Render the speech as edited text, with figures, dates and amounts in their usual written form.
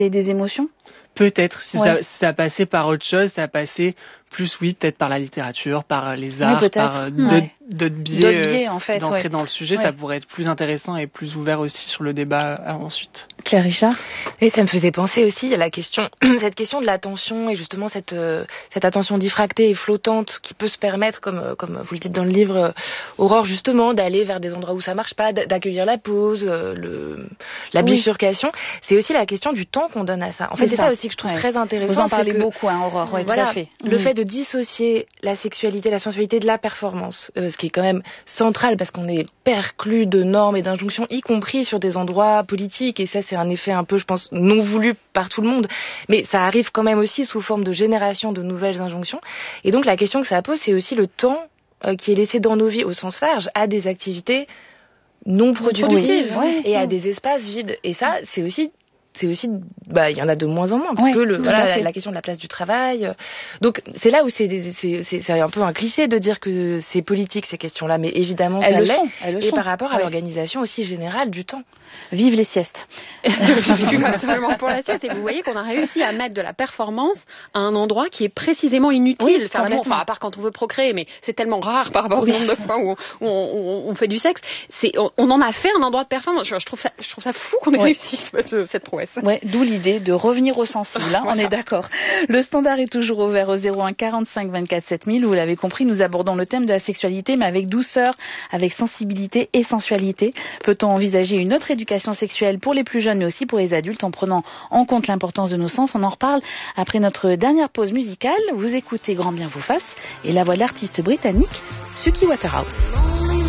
Et des émotions? Peut-être, si ça passait par autre chose, ça passait plus, peut-être par la littérature, par les arts, par d'autres biais en fait, d'entrer dans le sujet, ça pourrait être plus intéressant et plus ouvert aussi sur le débat ensuite. Claire Richard? Et ça me faisait penser aussi à la question, cette question de l'attention et justement cette attention diffractée et flottante qui peut se permettre, comme vous le dites dans le livre, Aurore, justement, d'aller vers des endroits où ça marche pas, d'accueillir la pause, la bifurcation. C'est aussi la question du temps qu'on donne à ça. En fait, c'est ça aussi que je trouve très intéressant. Vous en parlez beaucoup, Aurore. Oui, voilà, tout à fait. Le fait de dissocier la sexualité, la sensualité de la performance, ce qui est quand même central parce qu'on est perclus de normes et d'injonctions, y compris sur des endroits politiques. Et ça, c'est un effet un peu, je pense, non voulu par tout le monde. Mais ça arrive quand même aussi sous forme de génération de nouvelles injonctions. Et donc, la question que ça pose, c'est aussi le temps qui est laissé dans nos vies, au sens large, à des activités non productives et à des espaces vides. Et ça, c'est aussi, il y en a de moins en moins, parce que la question de la place du travail. Donc, c'est là où c'est un peu un cliché de dire que c'est politique, ces questions-là, mais évidemment, ça l'est. Et par rapport à l'organisation aussi générale du temps. Vive les siestes. Je suis absolument pour la sieste. Et vous voyez qu'on a réussi à mettre de la performance à un endroit qui est précisément inutile. À part quand on veut procréer, mais c'est tellement rare par rapport au nombre de fois où on fait du sexe. On en a fait un endroit de performance. Je trouve ça fou qu'on ait réussi cette prouesse. D'où l'idée de revenir au sensible. On est d'accord. Le standard est toujours ouvert au 01 45 24 7000. Vous l'avez compris, nous abordons le thème de la sexualité, mais avec douceur, avec sensibilité et sensualité. Peut-on envisager une autre éducation sexuelle pour les plus jeunes, mais aussi pour les adultes, en prenant en compte l'importance de nos sens? On en reparle après notre dernière pause musicale. Vous écoutez Grand Bien vous fasse et la voix de l'artiste britannique Suki Waterhouse.